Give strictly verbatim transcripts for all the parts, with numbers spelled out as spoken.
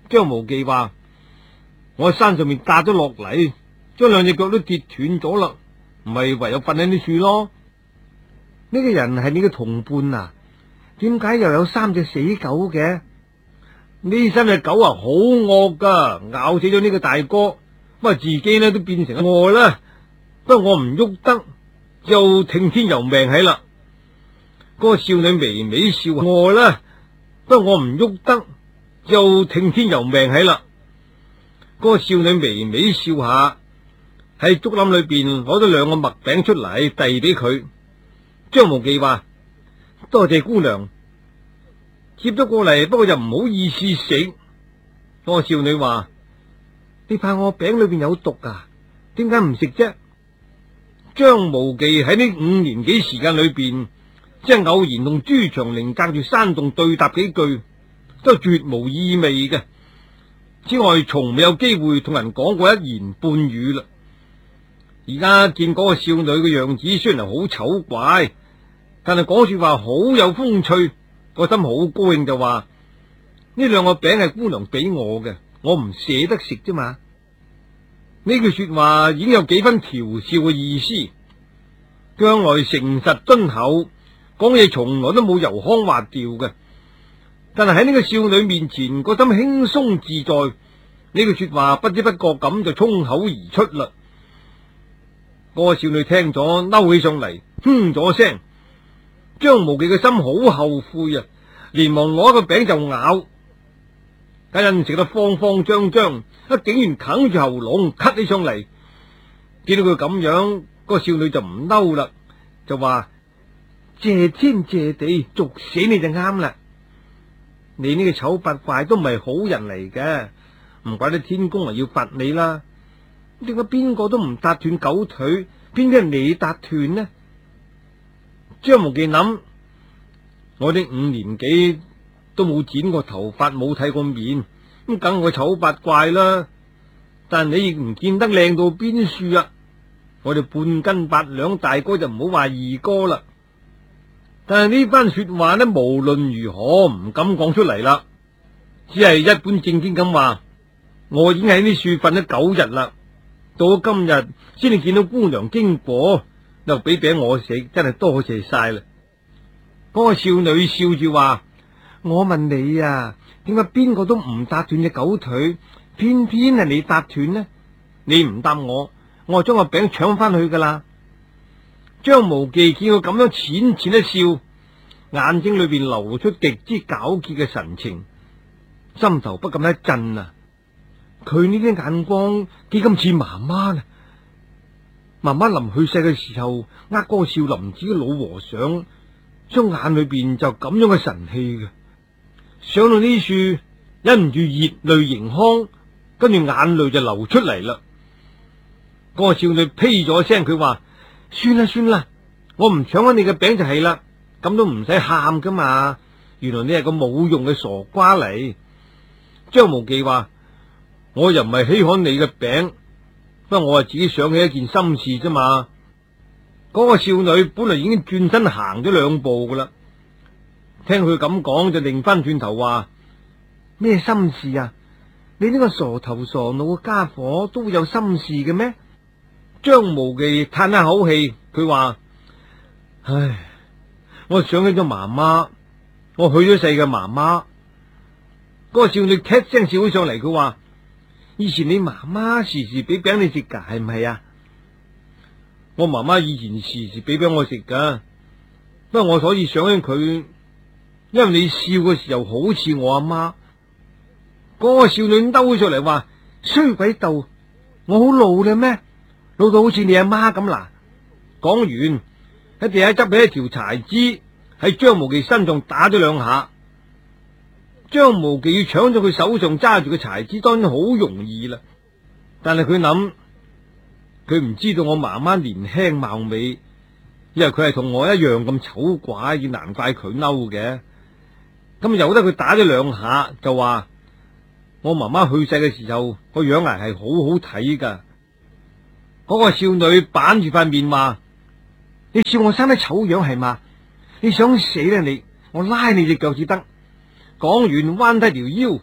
張無忌話：我喺山上面跌咗落嚟，將兩隻腳都跌斷咗啦，唔係唯有瞓喺啲樹咯。 呢個人係你嘅同伴啊？點解又有三隻死狗嘅？ 呢三隻狗啊，好惡噶，咬死咗呢個大哥，不過自己呢都變成餓啦。不過我唔喐得，就聽天由命喺啦。嗰個少女微微笑，餓啦，不過我唔喐得，就聽天由命喺啦。嗰個少女微微笑下，喺竹林裏邊攞咗兩個麥餅出嚟遞俾佢。張無忌話：多謝姑娘，接咗過嚟，不過就唔好意思食。嗰個少女話： 你怕我餅裏邊有毒啊？點解唔食啫？ 張無忌喺呢五年幾時間裏邊，即係偶然同朱長齡隔住山洞對答幾句，都絕無意味嘅。此外，從未有機會同人講過一言半語啦。而家見嗰個少女嘅樣子雖然係好醜怪，但係講說話好有風趣，個心好高興，就話呢兩個餅係姑娘俾我嘅，我唔捨得食啫嘛。呢句說話已經有幾分調笑嘅意思。向來誠實敦厚，講嘢從來都冇油腔滑調嘅，但係喺呢個少女面前，個心輕鬆自在。呢句說話不知不覺咁就衝口而出啦。嗰個少女聽咗嬲起上嚟，哼咗聲。張無忌嘅心好後悔啊，連忙攞個餅就咬，家陣食得慌慌張張，一竟然哽住喉嚨咳起上嚟。見到佢咁樣，個少女就唔嬲啦，就話：謝天謝地，逐死你就啱啦！你呢個醜八怪都唔係好人嚟嘅，唔怪得天公啊要罰你啦。點解邊個都唔搭斷狗腿，偏偏係你搭斷呢？張無忌諗：我呢五年幾都冇剪過頭髮，冇剃過面，咁梗係個醜八怪啦。但你亦唔見得靚到邊處啊！我哋半斤八兩大哥就唔好話二哥啦。但係呢番說話呢，無論如何唔敢講出嚟啦，只係一本正經咁話：我已經喺呢樹瞓咗九日啦，到咗今日先至見到姑娘經過，又俾餅我食，真係多謝晒啦。嗰個少女笑住話： 我問你啊，點解邊個都唔搭斷隻狗腿，偏偏係你搭斷呢？ 你唔答我，我就將個餅搶翻去噶啦。張無忌見佢咁樣淺淺一笑，眼睛裏邊流露出極之狡黠嘅神情，心頭不禁一震啊！佢呢啲眼光幾咁似媽媽呢？媽媽臨去世嘅時候，呃嗰個少林寺嘅老和尚，雙眼裏邊就咁樣嘅神氣嘅。想到呢處，忍唔住熱淚盈眶，跟住眼淚就流出嚟啦。嗰個少女呸咗聲，佢話：算啦算啦，我唔搶咗你嘅餅就係啦，咁都唔使喊噶嘛。原來你係個冇用嘅傻瓜嚟。張無忌話：我又唔係稀罕你嘅餅，不過我係自己想起一件心事啫嘛。嗰個少女本來已經轉身行咗兩步噶啦，聽佢咁講就擰翻轉頭話： 咩心事啊？你呢個傻頭傻腦嘅家伙都會有心事嘅咩？ 張無忌嘆一口氣，佢話：唉，我想起咗媽媽，我去咗世嘅媽媽。嗰個少女咳聲笑起上嚟，佢話：以前你媽媽時時俾餅你食噶，係唔係啊？我媽媽以前時時俾餅我食噶，不過我所以想起佢，因為你笑嘅時候好似我阿媽。嗰個少女兜起上嚟話：衰鬼竇，我好老啦咩？老到好似你阿媽咁嗱。講完喺地下執起一條柴枝，喺張無忌身上打咗兩下。張無忌要搶咗佢手上揸住嘅柴枝，當然好容易啦。但係佢諗，佢唔知道我媽媽年輕貌美，因為佢係同我一樣咁醜怪，要難怪佢嬲嘅。咁由得佢打咗兩下，就話我媽媽去世嘅時候個樣係係好好睇噶。嗰個少女板住塊面話：你笑我生得醜樣係嘛？你想死啦你！我拉你隻腳至得。講完彎低條腰，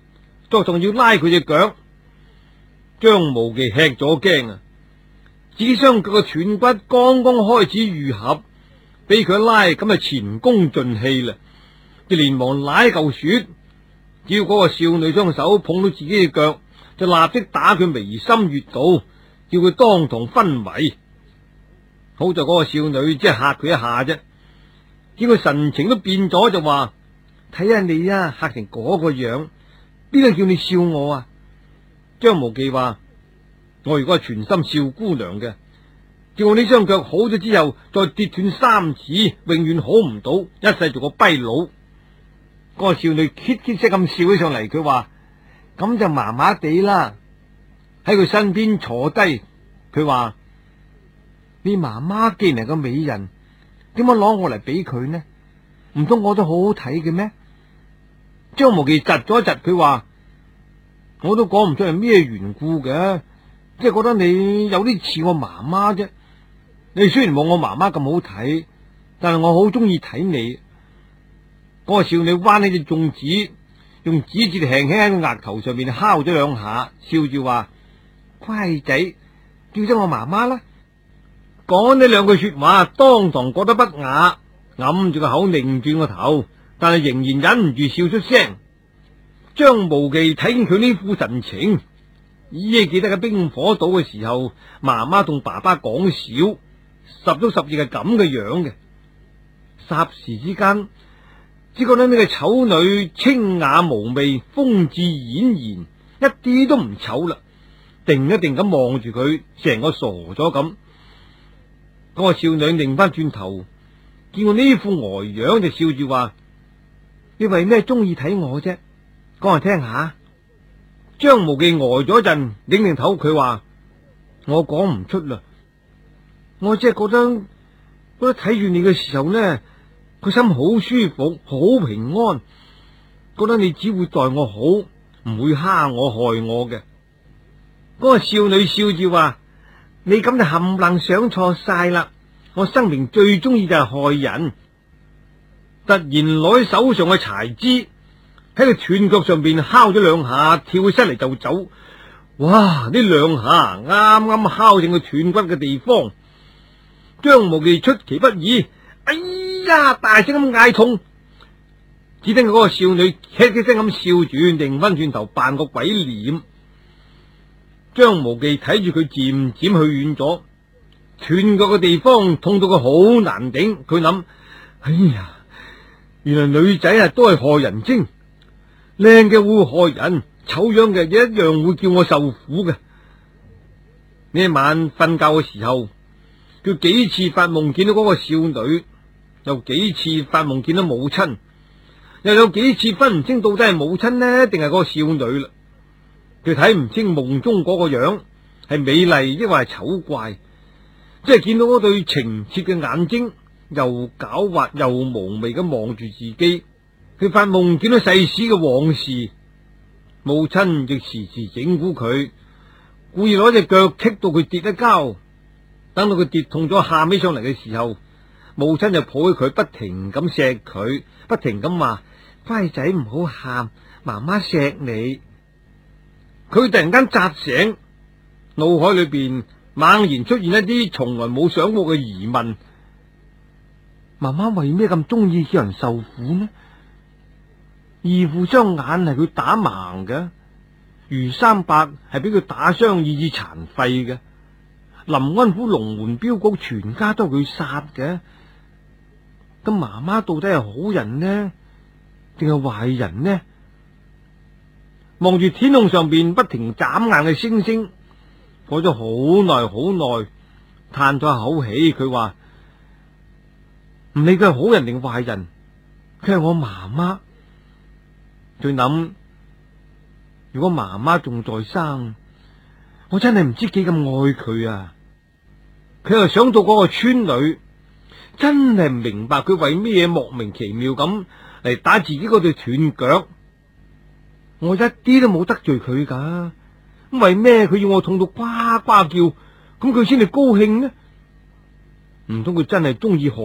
再仲要拉佢隻腳。張無忌吃咗驚啊！自己雙腳嘅斷骨剛剛開始愈合，俾佢拉咁就前功盡棄啦。佢連忙舐嚿雪，只要嗰個少女雙手碰到自己嘅腳，就立即打佢眉心穴道，叫佢當堂昏迷。好在嗰個少女只係嚇佢一下啫，見佢神情都變咗，就話：睇下你啊，嚇成嗰個樣，邊個叫你笑我啊？張無忌話：我如果係全心笑姑娘嘅，叫我呢雙腳好咗之後，再跌斷三次，永遠好唔到，一世做個跛佬。嗰個少女咳咳聲咁笑起上嚟，佢話：咁就麻麻地啦。喺佢身邊坐低，佢話：你媽媽既然係個美人，點解攞我嚟俾佢呢？唔通我都好好睇嘅咩？張無忌窒咗一窒，佢話：我都講唔出係咩緣故嘅，即係覺得你有啲似我媽媽啫。你雖然冇我媽媽咁好睇，但係我好中意睇你。嗰個少女彎起隻粽子，用指節輕輕喺個額頭上面敲咗兩下，笑住話：乖仔，叫咗我媽媽啦。講呢兩句說話，當堂覺得不雅，揞住個口，擰轉個頭，但係仍然忍唔住笑出聲。張無忌睇見佢呢副神情，依稀記得喺冰火島嘅時候，媽媽同爸爸講笑，十足十二係咁嘅樣嘅。霎時之間，只覺得呢個醜女清雅無味，風致嫣然，一啲都唔醜啦。定一定咁望住佢，成個傻咗咁。嗰個少女擰翻轉頭，見我呢副呆樣，就笑住話：你為咩中意睇我啫？講嚟聽下。張無忌呆咗陣，擰擰頭，佢話：我講唔出啦。我只係覺得，覺得睇住你嘅時候呢，個心好舒服，好平安，覺得你只會待我好，唔會蝦我害我嘅。嗰個少女笑住話：你咁就冚唪唥想錯晒啦！我生平最中意就係害人。突然攞起手上嘅柴枝，喺佢斷腳上邊敲咗兩下，跳起身嚟就走。哇！呢兩下啱啱敲正佢斷骨嘅地方，張無忌出其不意，哎呀！大聲咁嗌痛。只聽嗰個少女咳咳聲咁笑住，擰翻轉頭扮個鬼臉。張無忌睇住佢漸漸去遠咗，斷腳嘅地方痛到佢好難頂。佢諗：哎呀，原來女仔啊都係害人精，靚嘅會害人，醜樣嘅一樣會叫我受苦嘅。呢一晚瞓覺嘅時候，佢幾次發夢見到嗰個少女，又幾次發夢見到母親，又有幾次分唔清到底係母親呢定係嗰個少女啦。佢睇唔清夢中嗰個樣係美麗抑或係醜怪，即係見到嗰對澄澈嘅眼睛，又狡猾又無媚咁望住自己。佢發夢見到世史嘅往事，母親亦時時整蠱佢，故意攞隻腳踢到佢跌一跤，等到佢跌痛咗喊起上嚟嘅時候，母親就抱起佢，不停咁錫佢，不停咁話：乖仔唔好喊，媽媽錫你。佢突然間扎醒，腦海裏邊猛然出現一啲從來冇想過嘅疑問：媽媽為咩咁中意叫人受苦呢？義父雙眼係佢打盲嘅，余三伯係俾佢打傷以致殘廢嘅，林安府龍門鏢局全家都係佢殺嘅。咁媽媽到底係好人呢，定係壞人呢？望住天空上邊不停眨眼嘅星星，過咗好耐好耐，嘆咗口氣，佢話：唔理佢係好人定壞人，佢係我媽媽。再諗，如果媽媽仲在生，我真係唔知幾咁愛佢啊！佢又想到嗰個村女，真係唔明白佢為咩嘢莫名其妙咁嚟打自己嗰對斷腳。我一啲都冇得罪佢噶，咁為咩佢要我痛到呱呱叫，咁佢先至高興呢？唔通佢真係中意害